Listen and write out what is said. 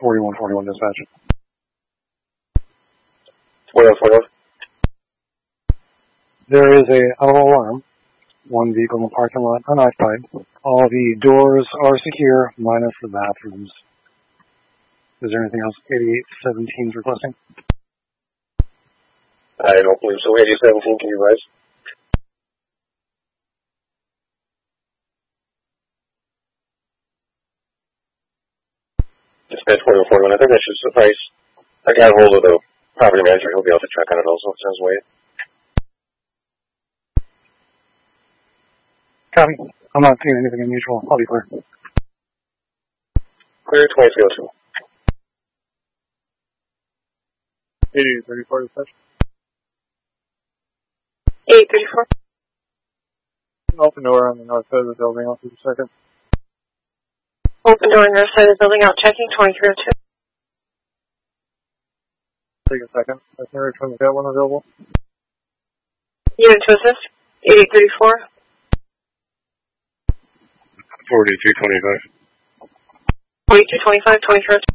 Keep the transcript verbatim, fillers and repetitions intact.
forty-one forty-one dispatch. forty-one forty-one. There is a auto alarm. One vehicle in the parking lot unoccupied. All the doors are secure, minus the bathrooms. Is there anything else eighty-eight seventeen is requesting? I don't believe so. eighty-eight seventeen, can you rise? Dispatch forty-one forty-one, I think that should suffice. I got a hold of the property manager. He'll be able to check on it also. It's on his way. Copy. I'm not seeing anything unusual. I'll be clear. Clear, twenty-three oh two. eighty-eight thirty-four dispatch. eight thirty-four. Open door on the north side of the building. I'll see the second. Open door on the north side of the building. Out checking. twenty-three oh two. Take a second. I can return the got one available. Unit to assist. eighty-eight thirty-four. forty-two twenty-five. forty-two twenty-five. twenty-three oh two.